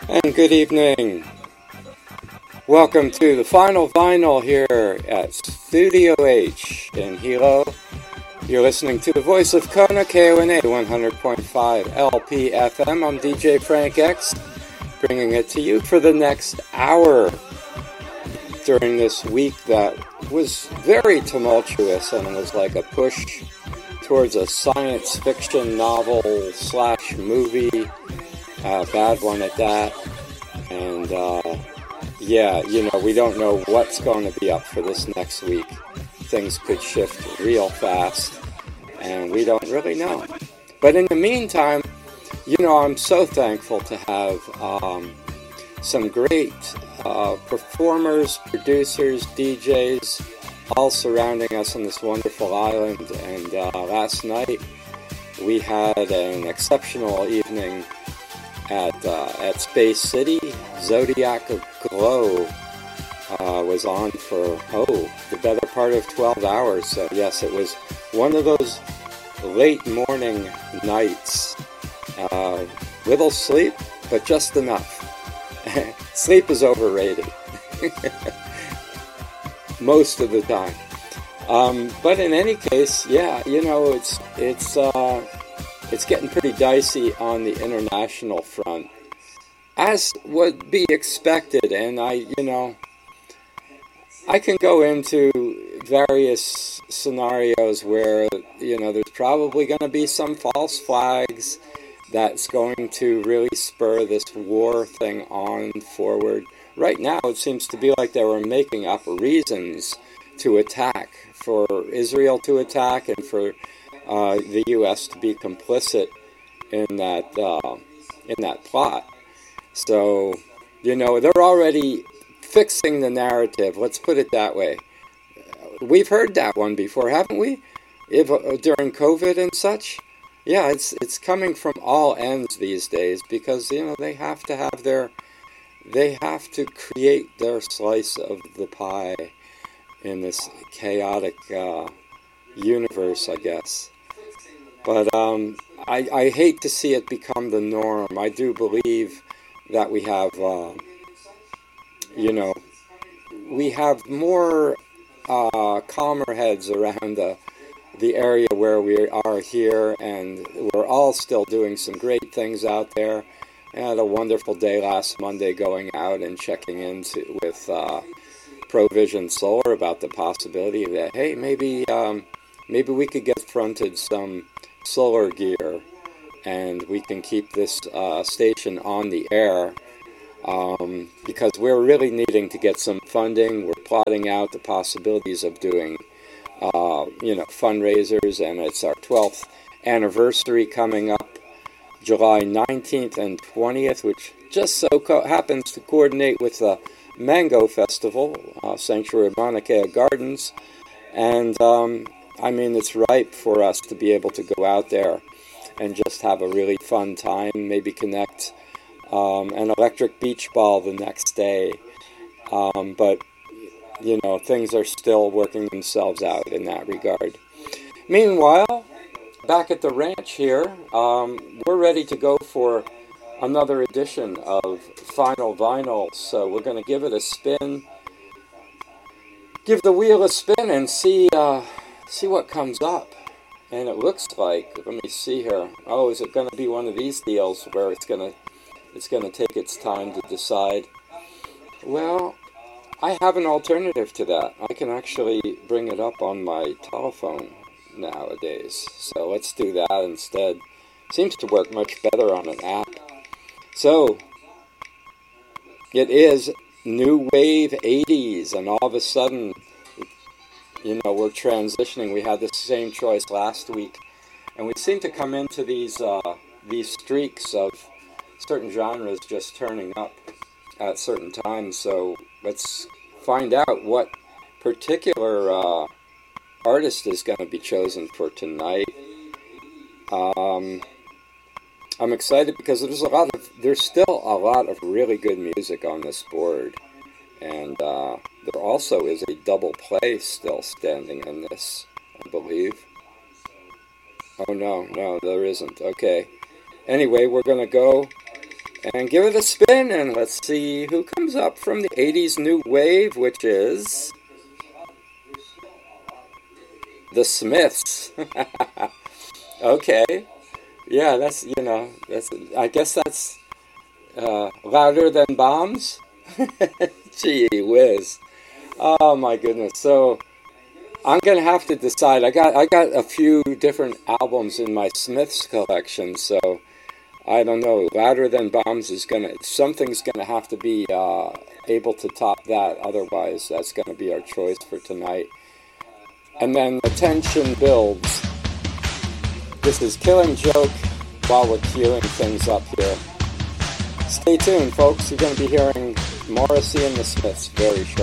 And good evening. Welcome to the final vinyl here at Studio H in Hilo. You're listening to the voice of Kona, KONA 100.5 LPFM. I'm DJ Frank X, bringing it to you for the next hour during this week that was very tumultuous and was like a push towards a science fiction novel / movie, bad one at that. And yeah, we don't know what's going to be up for this next week. Things could shift real fast, and we don't really know. But in the meantime, I'm so thankful to have some great performers, producers, DJs, all surrounding us on this wonderful island. And last night, we had an exceptional evening at Space City. Zodiac Glow was on for, the better part of 12 hours. So yes, it was one of those late morning nights. Little sleep, but just enough. Sleep is overrated. Most of the time. But in any case, yeah, it's getting pretty dicey on the international front, as would be expected. And I can go into various scenarios where, there's probably going to be some false flags that's going to really spur this war thing on forward. Right now, it seems to be like they were making up reasons to attack, for Israel to attack, and for the U.S. to be complicit in that plot. So, they're already fixing the narrative. Let's put it that way. We've heard that one before, haven't we? During COVID and such. Yeah, it's coming from all ends these days because they have to create their slice of the pie in this chaotic universe, I guess. But I hate to see it become the norm. I do believe that we have, we have more calmer heads around the area where we are here, and we're all still doing some great things out there. I had a wonderful day last Monday going out and checking in with Provision Solar about the possibility that, hey, maybe we could get fronted some solar gear and we can keep this station on the air, because we're really needing to get some funding. We're plotting out the possibilities of doing fundraisers, and it's our 12th anniversary coming up July 19th and 20th, which just so happens to coordinate with the Mango Festival, Sanctuary of Mauna Kea Gardens. And it's ripe for us to be able to go out there and just have a really fun time, maybe connect an electric beach ball the next day. But things are still working themselves out in that regard. Meanwhile, back at the ranch here, we're ready to go for another edition of Final Vinyl. So we're going to give it a spin, give the wheel a spin, and see what comes up. And it looks like, let me see here. Oh, is it going to be one of these deals where it's going to take its time to decide? Well, I have an alternative to that. I can actually bring it up on my telephone nowadays. So let's do that instead. Seems to work much better on an app. So, it is New Wave 80s, and all of a sudden, we're transitioning. We had the same choice last week, and we seem to come into these streaks of certain genres just turning up at certain times. So let's find out what particular artist is going to be chosen for tonight. I'm excited because there's still a lot of really good music on this board, and there also is a double play still standing in this, I believe. Oh no, there isn't. Okay. Anyway, we're going to go and give it a spin, and let's see who comes up from the 80s new wave, which is the Smiths. Okay. Yeah, that's, I guess that's Louder Than Bombs. Gee whiz. Oh my goodness. So I'm gonna have to decide. I got a few different albums in my Smiths collection, so I don't know. Louder Than Bombs something's gonna have to be able to top that. Otherwise, that's gonna be our choice for tonight. And then the tension builds. This is Killing Joke while we're queuing things up here. Stay tuned, folks. You're going to be hearing Morrissey and the Smiths very shortly.